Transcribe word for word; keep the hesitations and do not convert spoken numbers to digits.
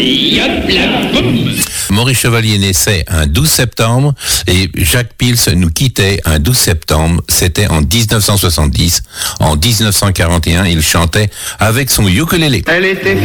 Yop la boum. Maurice Chevalier naissait un douze septembre et Jacques Pils nous quittait un douze septembre. C'était en dix-neuf cent soixante-dix. En dix-neuf cent quarante et un, il chantait avec son ukulélé. Elle était